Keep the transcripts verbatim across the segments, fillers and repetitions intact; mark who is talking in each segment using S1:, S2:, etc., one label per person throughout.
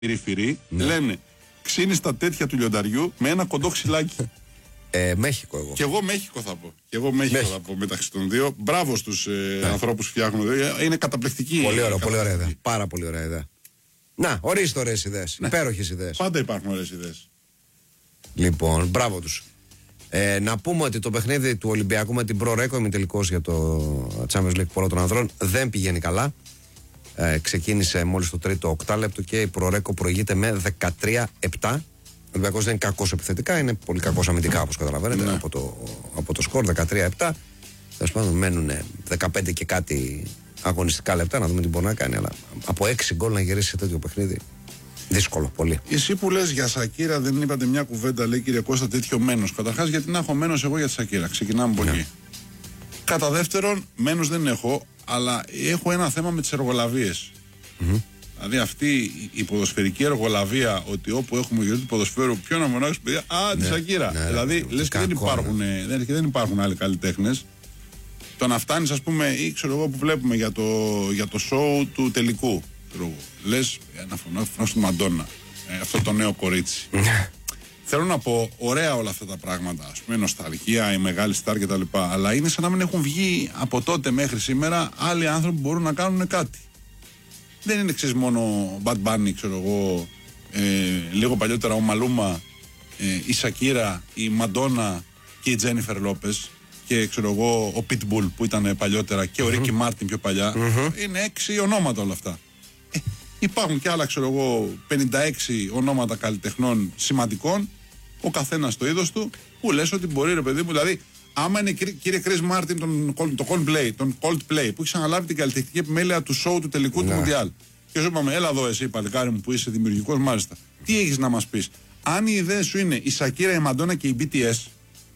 S1: Φυρί, ναι. Λένε ξύνεις τα τέτοια του λιονταριού με ένα κοντό ξυλάκι.
S2: Ε, Μέχικο εγώ.
S1: Και εγώ Μέχικο θα πω. Και εγώ Μέχικο, Μέχικο. θα πω μεταξύ των δύο. Μπράβο στους ε, ναι. ανθρώπους που φτιάχνουν. Είναι καταπληκτική.
S2: Πολύ ωραία, πολύ ωραία ιδέα. Πάρα πολύ ωραία ιδέα. Να, ορίστε ωραίες ιδέες. Ναι. Υπέροχες ιδέες.
S1: Πάντα υπάρχουν ωραίες ιδέες.
S2: Λοιπόν, μπράβο τους. Ε, να πούμε ότι το παιχνίδι του Ολυμπιακού με την Προρέκο ημιτελικός για το Champions League Πόλο των Ανδρών δεν πηγαίνει καλά. Ε, ξεκίνησε μόλις το τρίτο οκτάλεπτο και η Προρέκο προηγείται με δεκατρία επτά. Ο Ολυμπιακός δεν είναι κακός επιθετικά, είναι πολύ κακός αμυντικά όπως καταλαβαίνετε, ναι. από, το, από το σκορ δεκατρία επτά. Τέλος πάντων μένουν δεκαπέντε και κάτι αγωνιστικά λεπτά, να δούμε τι μπορεί να κάνει. Αλλά από έξι γκολ να γυρίσει σε τέτοιο παιχνίδι, δύσκολο πολύ.
S1: Εσύ που λες για Σακύρα δεν είπατε μια κουβέντα, λέει κύριε Κώστα, τέτοιο μένος. Καταρχάς, γιατί να έχω μένος εγώ για τη Σακύρα. Ξεκινάμε από εκεί. Ναι. Κατά δεύτερον, μένος δεν έχω, αλλά έχω ένα θέμα με τις εργολαβίες. Mm-hmm. Δηλαδή αυτή η ποδοσφαιρική εργολαβία, ότι όπου έχουμε γύρω του ποδοσφαίρου, ποιο να μονάξει παιδιά, α, τη Σακύρα. Ναι, δηλαδή λες και δεν υπάρχουν, ναι. δεν, δεν υπάρχουν άλλοι καλλιτέχνες. Το να φτάνεις, ας πούμε, ή ξέρω εγώ που βλέπουμε για το, για το show του τελικού. Λες, να φωνάξω στη Μαντόνα, ε, αυτό το νέο κορίτσι. Θέλω να πω, ωραία όλα αυτά τα πράγματα, ας πούμε, νοσταλγία, η μεγάλη στάρ και τα λοιπά, αλλά είναι σαν να μην έχουν βγει από τότε μέχρι σήμερα άλλοι άνθρωποι που μπορούν να κάνουν κάτι. Δεν είναι εξής μόνο Bad Bunny, ξέρω εγώ, ε, λίγο παλιότερα ο Μαλούμα, ε, η Σακύρα, η Μαντόνα και η Τζένιφερ Λόπες και ξέρω εγώ ο Pitbull που ήταν παλιότερα και ο mm-hmm. Ρίκι Μάρτιν πιο παλιά. Mm-hmm. Είναι έξι ονόματα όλα αυτά. Ε, υπάρχουν και άλλα, ξέρω εγώ, πενήντα έξι ονόματα καλλιτεχνών σημαντικών, ο καθένας το είδος του, που λες ότι μπορεί, ρε παιδί μου, δηλαδή, άμα είναι κύριε Chris Μάρτιν τον, το Coldplay, τον Coldplay που έχει αναλάβει την καλλιτεχνική επιμέλεια του show του τελικού ναι. του Μουντιάλ. Και σου είπαμε, έλα εδώ εσύ, παλικάρι μου που είσαι δημιουργικός, μάλιστα. Τι έχεις να μας πεις? Αν η ιδέα σου είναι η Σακύρα, η Μαντόνα και η μπι τι ες,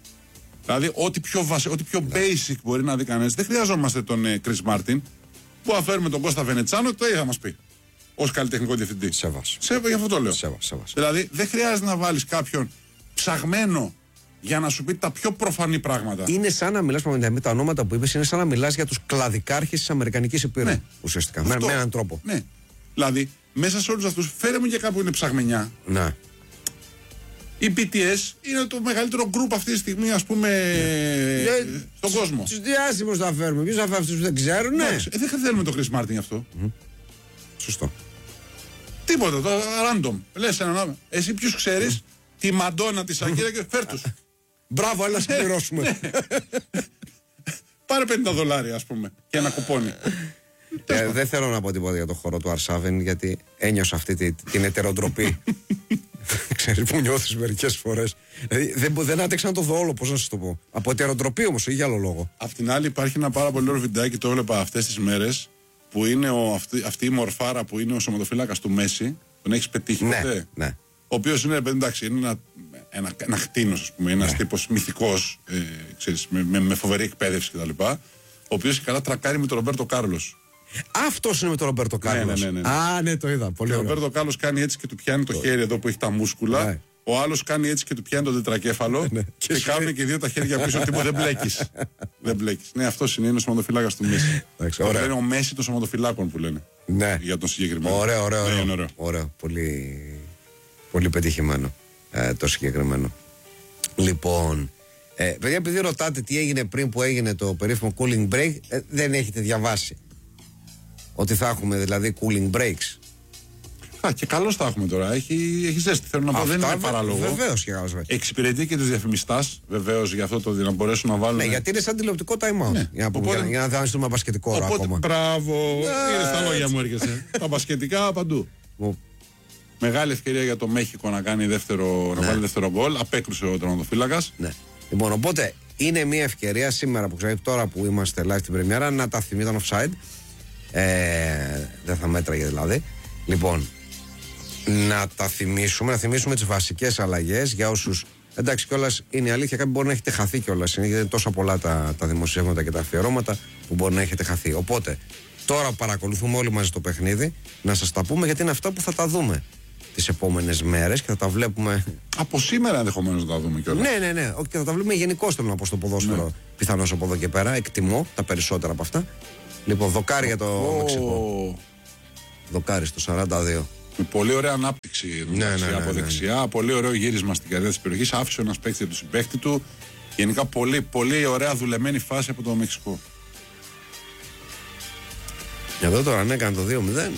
S1: δηλαδή ό,τι πιο, βασι, ό,τι πιο ναι. basic μπορεί να δει κανένας, δεν χρειαζόμαστε τον ε, Chris Μάρτιν, που αφαίρουμε τον Κώστα Βενετσάνο, το θα μας πει. Ως καλλιτεχνικό διευθυντή.
S2: Σεβάσου.
S1: Σε, γι' αυτό το λέω.
S2: Σεβάσου, σεβάσου.
S1: Δηλαδή δεν χρειάζεται να βάλεις κάποιον ψαγμένο για να σου πει τα πιο προφανή πράγματα.
S2: Είναι σαν να μιλάς με τα ονόματα που είπες, είναι σαν να μιλάς για τους κλαδικάρχες της Αμερικανικής Υπήρου. Ναι. Ουσιαστικά. Με, με έναν τρόπο.
S1: Ναι. Δηλαδή μέσα σε όλους αυτούς, φέρε μου και κάπου είναι ψαγμενιά.
S2: Ναι.
S1: Η μπι τι ες είναι το μεγαλύτερο γκρουπ αυτή τη στιγμή, ας πούμε, ναι. στον κόσμο.
S2: Τους διάσημους θα φέρουμε. Ποιους θα φέρουμε αυτούς που δεν ξέρουν, ναι.
S1: Ε, δεν θέλουμε το Chris Martin γι' αυτό.
S2: Mm. Σωστό.
S1: Τίποτα, το random. Λες ένα νόμο. Εσύ ποιους ξέρεις, mm. τη Μαντόνα, τη Σακύρα και φέρ τους.
S2: Μπράβο, έλα να συμπληρώσουμε.
S1: Πάρε πενήντα δολάρια, ας πούμε, και ένα κουπόνι.
S2: Ε, δεν θέλω να πω τίποτα για το χώρο του Αρσάβεν, γιατί ένιωσα αυτή την, την ετεροτροπή. Ξέρεις που νιώθεις μερικές φορές. Δηλαδή, δεν, δεν άντεξα να το δω όλο, πώς να σας το πω. Από ετεροτροπή όμως, ή για άλλο λόγο.
S1: Απ' την άλλη, υπάρχει ένα πάρα πολύ ωραίο βιντεάκι, το έβλεπα αυτές τις μέρες, που είναι ο, αυτή, αυτή η μορφάρα που είναι ο σωματοφύλακας του Μέση. Τον έχεις πετύχει
S2: ναι,
S1: ποτέ?
S2: Ναι.
S1: Ο οποίος είναι, εντάξει, είναι ένα, ένα, ένα χτίνος, ας πούμε, ένας ναι. τύπος μυθικός, ε, ξέρεις, με, με, με φοβερή εκπαίδευση κτλ. Ο οποίος καλά τρακάρει με τον Ρομπέρτο Κάρλος.
S2: Αυτός είναι με τον Ρομπέρτο Κάρλος.
S1: Ναι, ναι, ναι, ναι.
S2: Α, ναι, το είδα. Πολύ
S1: ο Ρομπέρτο Κάρλος κάνει έτσι και του πιάνει το, το χέρι εδώ που έχει τα μούσκουλα. Ναι. Ο άλλος κάνει έτσι και του πιάνει τον τετρακέφαλο. Ναι. Και, και κάνουν και δύο τα χέρια πίσω, τύπου δεν μπλέκεις. δεν μπλέκεις. Ναι, αυτός είναι, είναι ο σωματοφυλάκας του Μέση. Είναι ο Μέση των σωματοφυλάκων που λένε.
S2: Ναι.
S1: Για τον συγκεκριμένο.
S2: Ωραίο, ωραίο. ωραίο. Ναι, ωραίο. ωραίο. Πολύ, πολύ πετυχημένο ε, το συγκεκριμένο. Λοιπόν. Ε, παιδιά, επειδή ρωτάτε τι έγινε πριν που έγινε το περίφημο cooling break, ε, δεν έχετε διαβάσει ότι θα έχουμε δηλαδή cooling breaks.
S1: Α, και καλώς θα έχουμε τώρα. Έχει, έχει ζέστη. Θέλω να πω, δεν είναι παράλογο.
S2: Βεβαίως και καλώς.
S1: Εξυπηρετεί και τους διαφημιστάς, βεβαίως, για αυτό το να μπορέσουν να βάλουν.
S2: Ναι, γιατί είναι σαν τηλεοπτικό time out. Ναι. Για, να οπότε, για, για να δανειστούμε μπασκετικό όρο ακόμα.
S1: Μπράβο. Είναι στα λόγια μου έρχεσαι. Τα μπασκετικά παντού. Ο... Μεγάλη ευκαιρία για το Μέχικο να κάνει δεύτερο, ναι. να βάλει δεύτερο γκολ. Απέκρουσε ο τερματοφύλακας.
S2: Ναι. Λοιπόν, οπότε είναι μια ευκαιρία σήμερα που ξέρετε, τώρα που είμαστε live στην πρεμιέρα, να τα θυμεί τον offside. Ε, δεν θα μέτραγε δηλαδή. Λοιπόν, να τα θυμίσουμε, να θυμίσουμε τις βασικές αλλαγές για όσους. Εντάξει, κιόλας είναι η αλήθεια, κάποιοι μπορεί να έχετε χαθεί κιόλας. Είναι γιατί τόσα πολλά τα, τα δημοσιεύματα και τα αφιερώματα που μπορεί να έχετε χαθεί. Οπότε, τώρα παρακολουθούμε όλοι μαζί το παιχνίδι, να σας τα πούμε γιατί είναι αυτά που θα τα δούμε τις επόμενες μέρες και θα τα βλέπουμε.
S1: Από σήμερα ενδεχομένως να τα δούμε κιόλας.
S2: Ναι, ναι, ναι. Και θα τα βλέπουμε γενικώς, θέλω να πω, στο ποδόσφαιρο. Ναι. Πιθανώς από εδώ και πέρα. Εκτιμώ τα περισσότερα από αυτά. Λοιπόν, δοκάρι για το oh. Μεξικό. Δοκάρι στο σαράντα δύο.
S1: Με πολύ ωραία ανάπτυξη
S2: ναι, ναι, ναι,
S1: από
S2: ναι,
S1: δεξιά, ναι. Πολύ ωραίο γύρισμα στην καρδιά της περιοχής. Άφησε ένας παίκτης για τον συμπαίχτη του. Γενικά πολύ, πολύ ωραία δουλεμένη φάση από το Μεξικό.
S2: Εδώ τώρα ναι, έκανε το δύο μηδέν.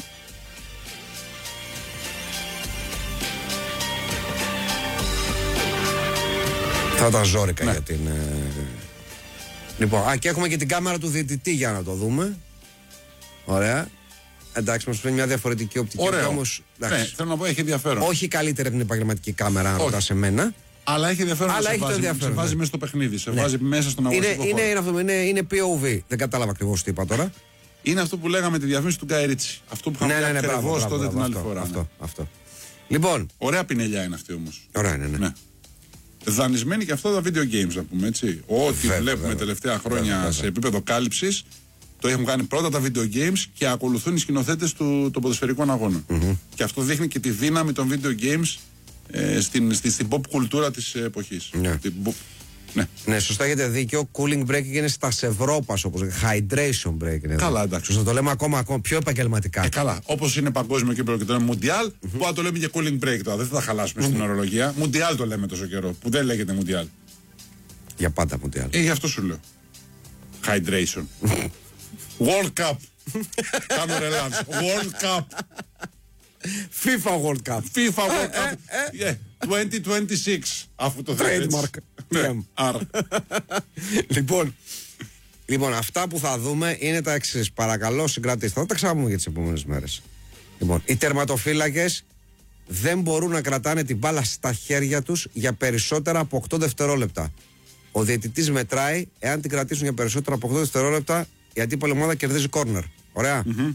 S2: Θα ήταν ζόρικα ναι. για την... Ε... Λοιπόν, α, και έχουμε και την κάμερα του διαιτητή για να το δούμε. Ωραία. Εντάξει, μας φέρνει μια διαφορετική οπτική.
S1: Ωραίο.
S2: Όμως,
S1: ναι, θέλω να πω, έχει ενδιαφέρον.
S2: Όχι καλύτερη από την επαγγελματική κάμερα, αν ρωτάς εμένα.
S1: Αλλά έχει ενδιαφέρον.
S2: Αλλά
S1: σε
S2: έχει
S1: βάζει,
S2: ενδιαφέρον,
S1: σε βάζει
S2: ναι.
S1: μέσα στο παιχνίδι, σε
S2: ναι.
S1: βάζει μέσα στον αγωνιστικό
S2: είναι,
S1: χώρο.
S2: Είναι, είναι, είναι, είναι πι ο βι. Δεν κατάλαβα ακριβώς τι είπα τώρα.
S1: Είναι αυτό που λέγαμε τη διαφήμιση του Γκάι Ρίτσι. Αυτό που είχαμε
S2: ναι, ναι, ναι,
S1: πει ακριβώς τότε την άλλη
S2: αυτό,
S1: φορά.
S2: Αυτό,
S1: ναι.
S2: αυτό. Λοιπόν.
S1: Ωραία πινελιά είναι αυτή όμως.
S2: Ωραία, ναι, ναι. ναι.
S1: Δανεισμένοι και αυτά τα video games, να πούμε έτσι. Ό,τι βέβαια, βλέπουμε βέβαια. τελευταία χρόνια βέβαια, σε επίπεδο κάλυψης, το έχουν κάνει πρώτα τα video games και ακολουθούν οι σκηνοθέτες του, των ποδοσφαιρικών αγώνων. Mm-hmm. Και αυτό δείχνει και τη δύναμη των video games ε, στην, στη, στην pop κουλτούρα της εποχής.
S2: Ναι.
S1: Την pop... ναι.
S2: ναι, σωστά, έχετε δίκιο. Cooling break είναι στα Σευρόπας, όπως hydration break είναι.
S1: Καλά, εντάξει.
S2: Σωστά, το λέμε ακόμα, ακόμα πιο επαγγελματικά.
S1: Ε, καλά. Όπως είναι παγκόσμιο κύπελλο και το λέμε Mundial, mm-hmm. που να το λέμε και cooling break τώρα. Δεν θα τα χαλάσουμε mm-hmm. στην ορολογία. Mundial το λέμε τόσο καιρό, που δεν λέγεται Mundial.
S2: Για πάντα Mundial.
S1: Ε, γι' αυτό σου λέω. Hydration. World Cup. Κάνω ρελάνς. World Cup.
S2: FIFA World Cup.
S1: FIFA World Cup. Yeah. είκοσι είκοσι έξι. Αφού το θέλεις.
S2: Trademark. Λοιπόν, λοιπόν, αυτά που θα δούμε είναι τα εξής. Παρακαλώ, συγκρατήστε. Θα τα ξαναπούμε για τις επόμενες μέρες. Λοιπόν, οι τερματοφύλακες δεν μπορούν να κρατάνε την μπάλα στα χέρια τους για περισσότερα από οκτώ δευτερόλεπτα. Ο διαιτητής μετράει, εάν την κρατήσουν για περισσότερα από οκτώ δευτερόλεπτα, η αντίπαλη ομάδα κερδίζει κόρνερ. Ωραία. Mm-hmm.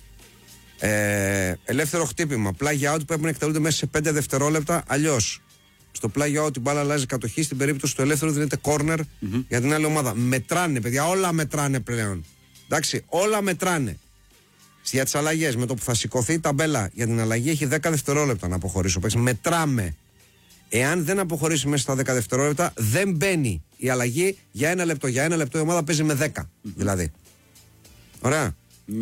S2: Ε, ελεύθερο χτύπημα. Πλάγια out πρέπει να εκτελούνται μέσα σε πέντε δευτερόλεπτα. Αλλιώς, στο πλάγια out η μπάλα αλλάζει κατοχή. Στην περίπτωση του ελεύθερου δίνεται κόρνερ mm-hmm. για την άλλη ομάδα. Μετράνε, παιδιά, όλα μετράνε πλέον. Εντάξει, όλα μετράνε. Για τις αλλαγές, με το που θα σηκωθεί η ταμπέλα για την αλλαγή, έχει δέκα δευτερόλεπτα να αποχωρήσει. Μετράμε. Εάν δεν αποχωρήσει μέσα στα δέκα δευτερόλεπτα, δεν μπαίνει η αλλαγή για ένα λεπτό. Για ένα λεπτό η ομάδα παίζει με δέκα. Mm-hmm. Δηλαδή. Ωραία.
S1: Ναι.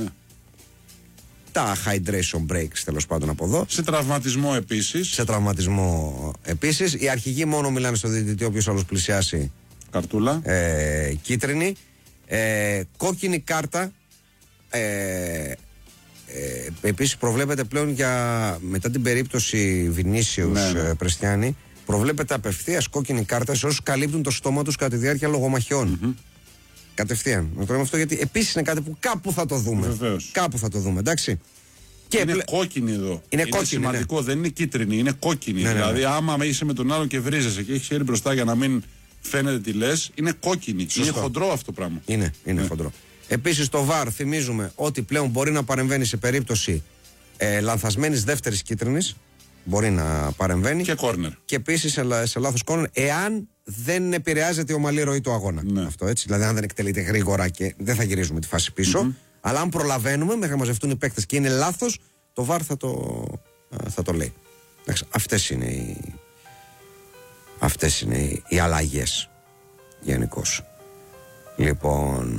S2: Τα hydration breaks τέλος πάντων από εδώ.
S1: Σε τραυματισμό επίσης.
S2: Σε τραυματισμό επίσης. Οι αρχηγοί μόνο μιλάνε στο διαιτητή, όποιος άλλος πλησιάσει.
S1: Καρτούλα.
S2: Ε, κίτρινη. Ε, κόκκινη κάρτα. Ε, ε, επίσης προβλέπεται πλέον για μετά την περίπτωση Βινίσιους ναι, ναι. Πρεστιάνη, προβλέπεται απευθείας κόκκινη κάρτα σε όσους καλύπτουν το στόμα τους κατά τη διάρκεια λογομαχιών. Mm-hmm. Κατευθείαν. Να το λέμε αυτό γιατί επίσης είναι κάτι που κάπου θα το δούμε.
S1: Βεβαίως.
S2: Κάπου θα το δούμε, εντάξει. Και
S1: είναι
S2: πλε...
S1: κόκκινη εδώ.
S2: Είναι,
S1: είναι
S2: κόκκινη,
S1: σημαντικό,
S2: ναι.
S1: δεν είναι κίτρινη, είναι κόκκινη. Ναι, δηλαδή, ναι, ναι. άμα είσαι με τον άλλον και βρίζεσαι και έχει χέρι μπροστά για να μην φαίνεται τι λες, είναι κόκκινη. Σωστό. Είναι χοντρό αυτό το πράγμα.
S2: Είναι, είναι ναι. χοντρό. Επίσης το βαρ θυμίζουμε ότι πλέον μπορεί να παρεμβαίνει σε περίπτωση ε, λανθασμένης δεύτερης κίτρινης. Μπορεί να παρεμβαίνει.
S1: Και κόρνερ.
S2: Και επίσης σε, σε λάθος κόρνερ, εάν δεν επηρεάζεται η ομαλή ροή του αγώνα. Ναι. Αυτό έτσι. Δηλαδή, αν δεν εκτελείται γρήγορα και δεν θα γυρίζουμε τη φάση πίσω. Mm-hmm. Αλλά αν προλαβαίνουμε μέχρι να μαζευτούν οι παίκτες και είναι λάθος, το βαρ θα το, θα το λέει. Αυτές είναι οι, αυτές είναι οι, οι αλλαγές γενικώς. Λοιπόν.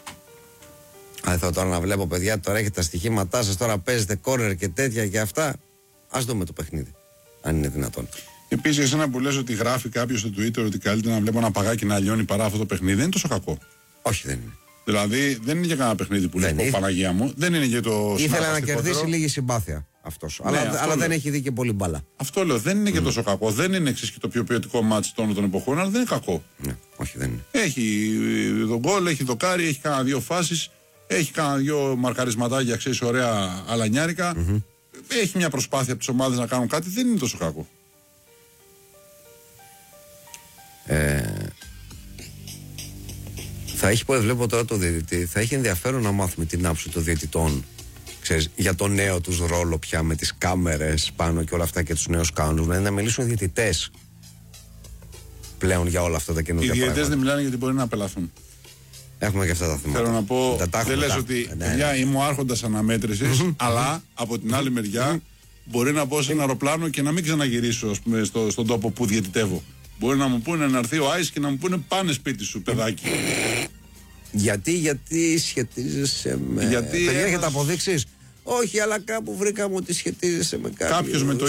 S2: Αν θέλω τώρα να βλέπω, παιδιά, τώρα έχετε τα στοιχήματά σας, τώρα παίζετε κόρνερ και τέτοια και αυτά. Ας δούμε το παιχνίδι, αν είναι δυνατόν.
S1: Επίσης, εσένα που λες ότι γράφει κάποιος στο Twitter ότι καλύτερα να βλέπω ένα παγάκι να λιώνει παρά αυτό το παιχνίδι, δεν είναι τόσο κακό.
S2: Όχι, δεν είναι.
S1: Δηλαδή, δεν είναι για κανένα παιχνίδι που λέει πω Παναγία μου, δεν είναι για το.
S2: Ήθελα να κερδίσει λίγη συμπάθεια αυτός. Ναι, αλλά αυτό αλλά δεν έχει δει και πολύ μπάλα.
S1: Αυτό λέω, δεν είναι mm. και τόσο κακό. Δεν είναι εξής και το πιο ποιοτικό μάτς των, των εποχών, αλλά δεν είναι κακό.
S2: Ναι, όχι, δεν είναι.
S1: Έχει τον γκολ, έχει δοκάρι, έχει κάνα δύο φάσεις, έχει κάνα δύο μαρκαρισματάκια, ξέρεις, ωραία αλανιάρικα. Mm-hmm. Έχει μια προσπάθεια από τις ομάδες να κάνουν κάτι, δεν είναι τόσο κακό.
S2: Ε, θα έχει πω, βλέπω τώρα το διαιτητή, θα έχει ενδιαφέρον να μάθουμε την άποψη των διαιτητών, ξέρεις, για το νέο τους ρόλο πια με τις κάμερες πάνω και όλα αυτά και τους νέους κάνουν. Δηλαδή να μιλήσουν οι διαιτητές πλέον για όλα αυτά τα καινούργια πράγματα.
S1: Οι διαιτητές δεν μιλάνε γιατί μπορεί να απελαθούν.
S2: Έχουμε και αυτά τα θέματα.
S1: Θέλω να πω,
S2: τα
S1: δεν λες ότι ναι, παιδιά, ναι. είμαι ο άρχοντας αναμέτρησης, αλλά από την άλλη μεριά μπορεί να μπω σε ένα αεροπλάνο και να μην ξαναγυρίσω, ας πούμε, στο, στον τόπο που διαιτητεύω. Μπορεί να μου πούνε να έρθει ο Άις και να μου πούνε πάνε σπίτι σου, παιδάκι.
S2: Γιατί, γιατί σχετίζεσαι με.
S1: Γιατί
S2: παιδιά,
S1: ένας...
S2: έχετε αποδείξεις. Όχι, αλλά κάπου βρήκαμε ότι σχετίζεσαι με κάποιο.
S1: Κάποιο με το